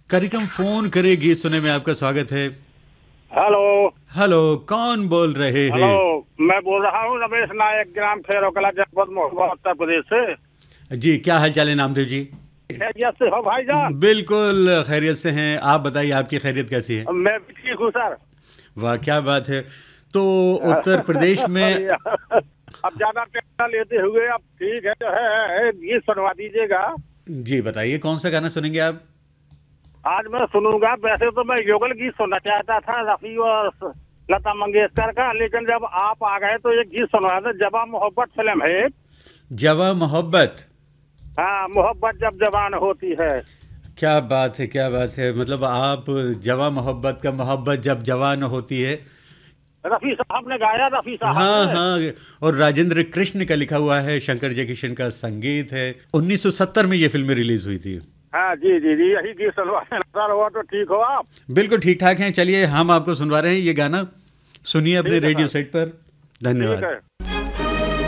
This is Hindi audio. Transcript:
कार्यक्रम फोन करे गीत सुने में आपका स्वागत है। हेलो। हेलो, कौन बोल रहे हेलो, हैं? मैं बोल रहा हूँ रमेश नायक, ग्राम खैरोकला, जनपद महोबा, उत्तर प्रदेश से। जी, क्या हाल चाल है नामदेव जी? खैरियत से हो भाईजान? बिल्कुल खैरियत से हैं। आप बताइए, आपकी खैरियत कैसी है? मैं भी ठीक हूँ सर। वाह, क्या बात है। तो उत्तर प्रदेश में अब ज्यादा टेंशन लेते हुए अब ठीक है जो है ये सुनवा दीजिएगा। जी बताइए, कौन सा गाना सुनेंगे आप? आज मैं सुनूंगा, वैसे तो मैं युगल गीत सुनना चाहता था रफी और लता मंगेशकर का, लेकिन जब आप आ गए तो एक गीत सुनवा दे। जवां मोहब्बत फिल्म है। जवां मोहब्बत। हाँ, मोहब्बत जब जवान होती है। क्या बात है, क्या बात है। मतलब आप जवां मोहब्बत का मोहब्बत जब जवान होती है। रफी साहब ने गाया, रफी साहब हाँ ने। हाँ, और राजेंद्र कृष्ण का लिखा हुआ है, शंकर जयकिशन का संगीत है। 1970 में ये फिल्म रिलीज हुई थी। हाँ जी जी जी, यही गीत सुनवा सर। हुआ तो ठीक हो आप? बिल्कुल ठीक ठाक हैं। चलिए, हम आपको सुनवा रहे हैं ये गाना। सुनिए अपने ठीक है रेडियो सर। सेट पर। ठीक धन्यवाद। है।